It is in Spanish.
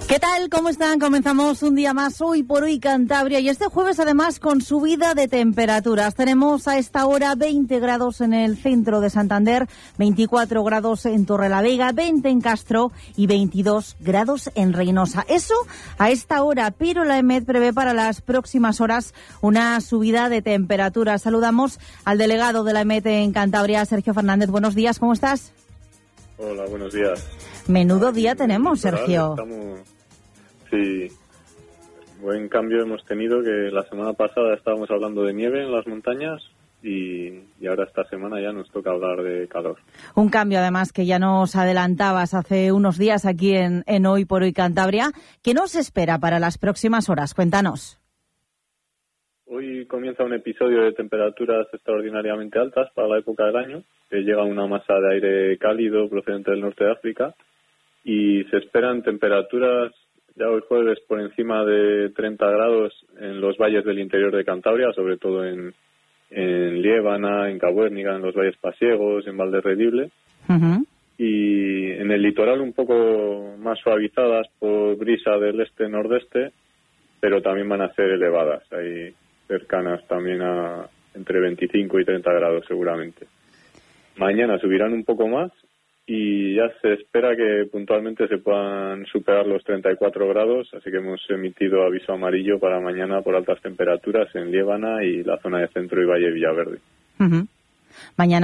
¿Qué tal? ¿Cómo están? Comenzamos un día más hoy por hoy Cantabria y este jueves además con subida de temperaturas. Tenemos a esta hora 20 grados en el centro de Santander, 24 grados en Torrelavega, 20 en Castro y 22 grados en Reynosa. Eso a esta hora, pero la EMET prevé para las próximas horas una subida de temperaturas. Saludamos al delegado de la EMET en Cantabria, Sergio Fernández. Buenos días, ¿cómo estás? Hola, buenos días. Menudo día tenemos, Sergio. Sí, buen cambio hemos tenido, que la semana pasada estábamos hablando de nieve en las montañas y ahora esta semana ya nos toca hablar de calor. Un cambio además que ya nos adelantabas hace unos días aquí en Hoy por Hoy Cantabria. ¿Qué nos espera para las próximas horas? Cuéntanos. Hoy comienza un episodio de temperaturas extraordinariamente altas para la época del año, que llega una masa de aire cálido procedente del norte de África y se esperan temperaturas ya hoy jueves por encima de 30 grados en los valles del interior de Cantabria, sobre todo en Liébana, en Cabuérniga, en los valles pasiegos, en Valderredible. Uh-huh. Y en el litoral un poco más suavizadas por brisa del este-nordeste, pero también van a ser elevadas, ahí cercanas también a entre 25 y 30 grados seguramente. Mañana subirán un poco más y ya se espera que puntualmente se puedan superar los 34 grados, así que hemos emitido aviso amarillo para mañana por altas temperaturas en Liébana y la zona de Centro y Valle Villaverde. Uh-huh. Mañana